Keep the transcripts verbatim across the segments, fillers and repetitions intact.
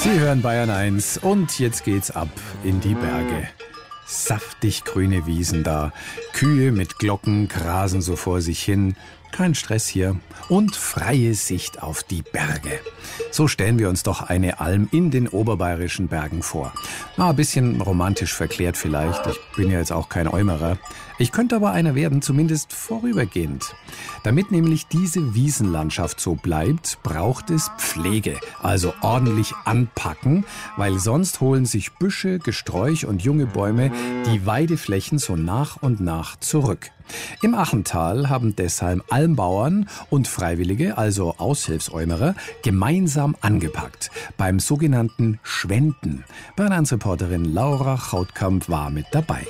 Sie hören Bayern eins und jetzt geht's ab in die Berge. Saftig grüne Wiesen da, Kühe mit Glocken grasen so vor sich hin, kein Stress hier und freie Sicht auf die Berge. So stellen wir uns doch eine Alm in den oberbayerischen Bergen vor. Na, ein bisschen romantisch verklärt vielleicht, ich bin ja jetzt auch kein Äumerer. Ich könnte aber einer werden, zumindest vorübergehend. Damit nämlich diese Wiesenlandschaft so bleibt, braucht es Pflege, also ordentlich anpacken, weil sonst holen sich Büsche, Gesträuch und junge Bäume die Weideflächen so nach und nach zurück. Im Achental haben deshalb Almbauern und Freiwillige, also Aushilfsäumerer, gemeinsam angepackt beim sogenannten Schwenden. Bayern-eins-Reporterin Laura Chautkamp war mit dabei.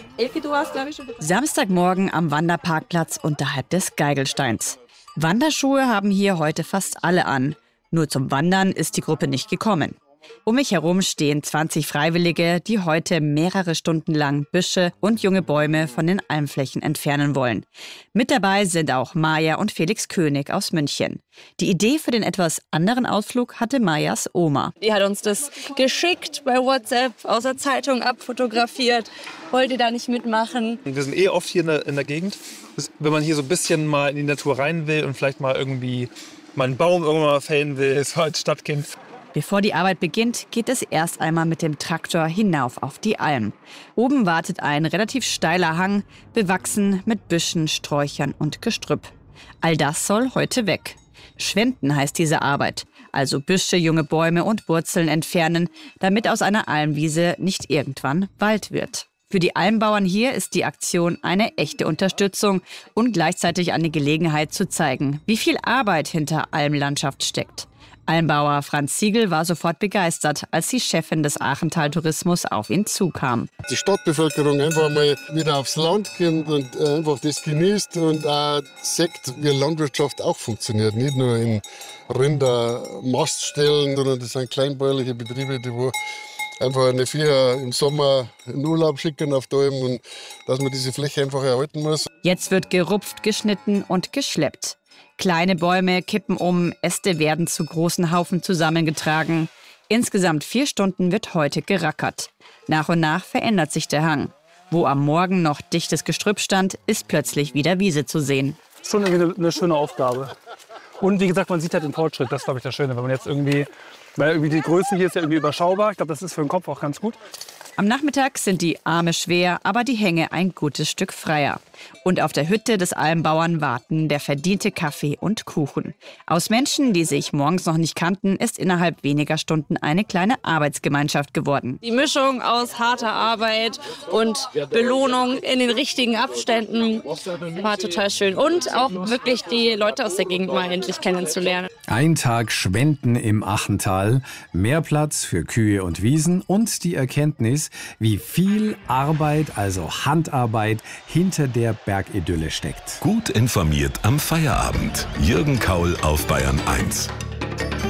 Samstagmorgen am Wanderparkplatz unterhalb des Geigelsteins. Wanderschuhe haben hier heute fast alle an. Nur zum Wandern ist die Gruppe nicht gekommen. Um mich herum stehen zwanzig Freiwillige, die heute mehrere Stunden lang Büsche und junge Bäume von den Almflächen entfernen wollen. Mit dabei sind auch Maja und Felix König aus München. Die Idee für den etwas anderen Ausflug hatte Majas Oma. Die hat uns das geschickt bei WhatsApp, aus der Zeitung abfotografiert. Wollt ihr da nicht mitmachen? Wir sind eh oft hier in der, in der Gegend. Wenn man hier so ein bisschen mal in die Natur rein will und vielleicht mal irgendwie mal einen Baum irgendwann mal fällen will, so als Stadtkind. Bevor die Arbeit beginnt, geht es erst einmal mit dem Traktor hinauf auf die Alm. Oben wartet ein relativ steiler Hang, bewachsen mit Büschen, Sträuchern und Gestrüpp. All das soll heute weg. Schwenden heißt diese Arbeit, also Büsche, junge Bäume und Wurzeln entfernen, damit aus einer Almwiese nicht irgendwann Wald wird. Für die Almbauern hier ist die Aktion eine echte Unterstützung und gleichzeitig eine Gelegenheit zu zeigen, wie viel Arbeit hinter Almlandschaft steckt. Almbauer Franz Siegel war sofort begeistert, als die Chefin des Achental Tourismus auf ihn zukam. Die Stadtbevölkerung einfach mal wieder aufs Land kommt und einfach das genießt und auch sieht, wie Landwirtschaft auch funktioniert. Nicht nur in Rinder, Maststellen, sondern das sind kleinbäuerliche Betriebe, die wo einfach eine Vieh im Sommer in Urlaub schicken auf die Alm und dass man diese Fläche einfach erhalten muss. Jetzt wird gerupft, geschnitten und geschleppt. Kleine Bäume kippen um, Äste werden zu großen Haufen zusammengetragen. Insgesamt vier Stunden wird heute gerackert. Nach und nach verändert sich der Hang. Wo am Morgen noch dichtes Gestrüpp stand, ist plötzlich wieder Wiese zu sehen. Schon irgendwie eine, eine schöne Aufgabe. Und wie gesagt, man sieht halt den Fortschritt. Das ist, glaube ich, das Schöne. Wenn man jetzt irgendwie, weil irgendwie die Größe hier ist ja irgendwie überschaubar. Ich glaube, das ist für den Kopf auch ganz gut. Am Nachmittag sind die Arme schwer, aber die Hänge ein gutes Stück freier. Und auf der Hütte des Almbauern warten der verdiente Kaffee und Kuchen. Aus Menschen, die sich morgens noch nicht kannten, ist innerhalb weniger Stunden eine kleine Arbeitsgemeinschaft geworden. Die Mischung aus harter Arbeit und Belohnung in den richtigen Abständen war total schön. Und auch wirklich die Leute aus der Gegend mal endlich kennenzulernen. Ein Tag Schwenden im Achental, mehr Platz für Kühe und Wiesen und die Erkenntnis, wie viel Arbeit, also Handarbeit, hinter der Bergidylle steckt. Gut informiert am Feierabend. Jürgen Kaul auf Bayern eins.